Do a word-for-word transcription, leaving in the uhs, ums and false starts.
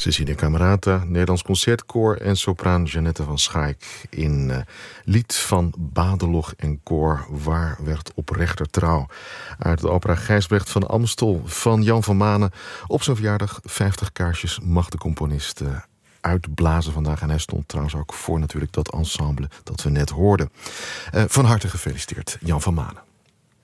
Cecilia Camerata, Nederlands Concertkoor en sopraan Jeannette van Schaik in uh, lied van Badeloch en Koor Waar werd op rechter trouw. Uit de opera Gijsbrecht van Amstel van Jan van Manen. Op zijn verjaardag vijftig kaarsjes mag de componist uh, uitblazen vandaag. En hij stond trouwens ook voor natuurlijk dat ensemble dat we net hoorden. Uh, van harte gefeliciteerd, Jan van Manen.